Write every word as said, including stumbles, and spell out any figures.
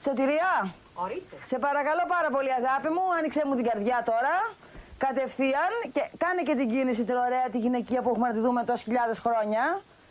Σωτηρία. Ορίστε. Σε παρακαλώ πάρα πολύ, αγάπη μου, άνοιξε μου την καρδιά τώρα. Κατευθείαν και κάνε και την κίνηση την ωραία, τη γυναικεία που έχουμε να τη δούμε τόσες χιλιάδες χρόνια.